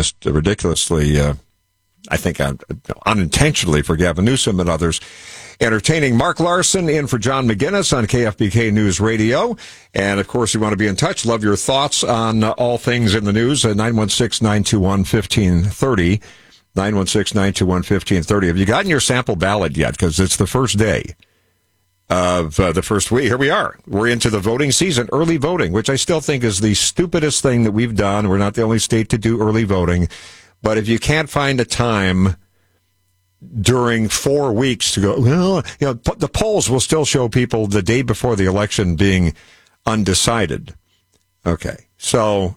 just ridiculously, I think unintentionally for Gavin Newsom and others. Entertaining Mark Larson in for John McGinnis on KFBK News Radio. And, of course, you want to be in touch. Love your thoughts on all things in the news. 916-921-1530. 916-921-1530. Have you gotten your sample ballot yet? Because it's the first day of the first week. Here we are. We're into the voting season, early voting, which I still think is the stupidest thing that we've done. We're not the only state to do early voting. But if you can't find a time during 4 weeks to go, well, the polls will still show people the day before the election being undecided. Okay, so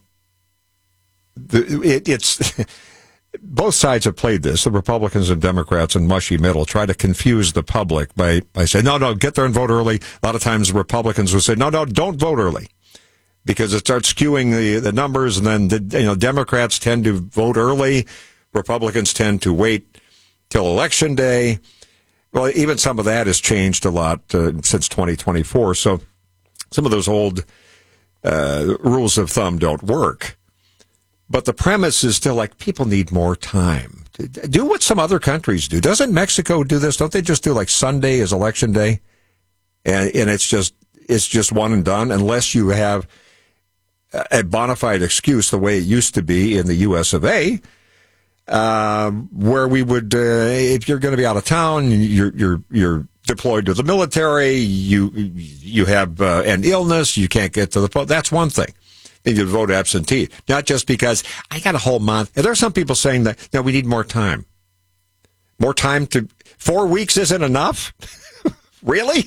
it's both sides have played this. The Republicans and Democrats in mushy middle try to confuse the public by saying, no, get there and vote early. A lot of times Republicans will say, no, don't vote early, because it starts skewing the numbers, and then Democrats tend to vote early, Republicans tend to wait till Election Day. Well, even some of that has changed a lot since 2024. So some of those old rules of thumb don't work. But the premise is still like people need more time. Do what some other countries do. Doesn't Mexico do this? Don't they just do like Sunday is Election Day? And it's just one and done, unless you have a bona fide excuse the way it used to be in the US of A. Where we would, if you're going to be out of town, you're deployed to the military, you have an illness, you can't get to the vote. That's one thing. Then you vote absentee, not just because I got a whole month. And there are some people saying that we need more time. More time 4 weeks isn't enough. Really?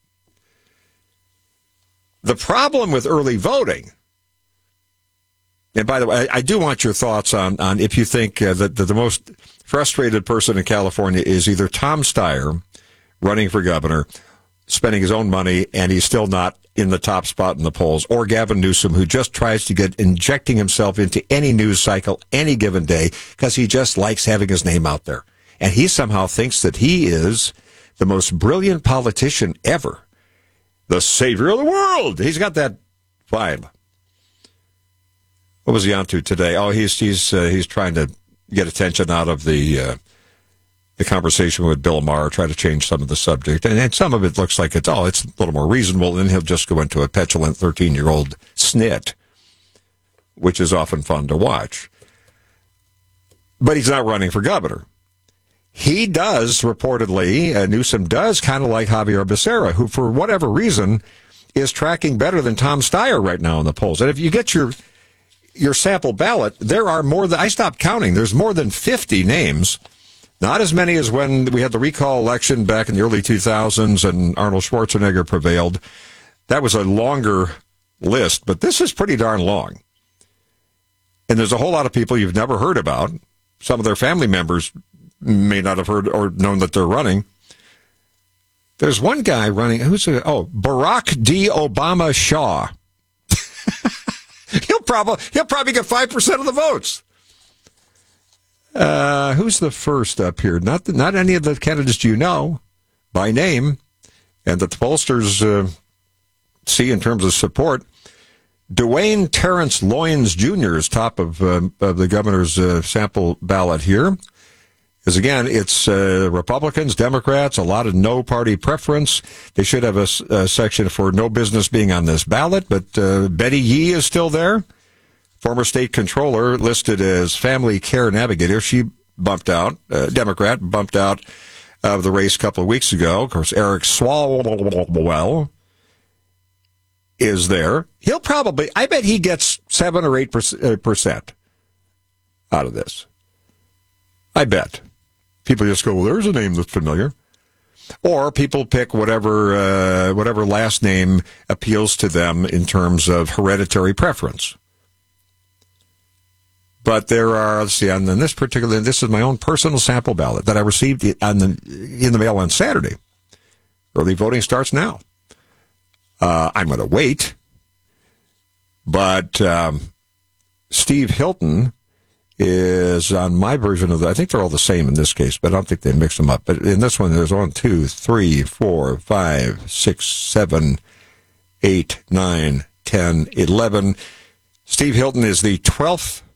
The problem with early voting. And by the way, I do want your thoughts on if you think that the most frustrated person in California is either Tom Steyer, running for governor, spending his own money, and he's still not in the top spot in the polls, or Gavin Newsom, who just tries to get injecting himself into any news cycle any given day because he just likes having his name out there. And he somehow thinks that he is the most brilliant politician ever, the savior of the world. He's got that vibe. What was he on to today? Oh, he's trying to get attention out of the conversation with Bill Maher, try to change some of the subject. And some of it looks like it's a little more reasonable, and he'll just go into a petulant 13-year-old snit, which is often fun to watch. But he's not running for governor. He does, reportedly, Newsom does kind of like Javier Becerra, who, for whatever reason, is tracking better than Tom Steyer right now in the polls. And if you get your sample ballot, there are more than, I stopped counting, there's more than 50 names. Not as many as when we had the recall election back in the early 2000s and Arnold Schwarzenegger prevailed. That was a longer list, but this is pretty darn long. And there's a whole lot of people you've never heard about. Some of their family members may not have heard or known that they're running. There's one guy running, Barack D. Obama Shaw. He'll probably get 5% of the votes. Who's the first up here? Not any of the candidates you know by name, and that the pollsters see in terms of support. Dwayne Terrence Loyens Jr. is top of the governor's sample ballot here. Because again, it's Republicans, Democrats, a lot of no party preference. They should have a section for no business being on this ballot, but Betty Yee is still there. Former state controller listed as family care navigator. She bumped out, Democrat, bumped out of the race a couple of weeks ago. Of course, Eric Swalwell is there. He'll probably, I bet he gets 7 or 8% out of this. I bet. People just go, well, there's a name that's familiar. Or people pick whatever last name appeals to them in terms of hereditary preference. But there are, let's see, this is my own personal sample ballot that I received in the mail on Saturday. Early voting starts now. I'm going to wait. But Steve Hilton is on my version of I think they're all the same in this case, but I don't think they mix them up. But in this one, there's 1, 2, 3, 4, 5, 6, 7, 8, 9, 10, 11. Steve Hilton is the 12th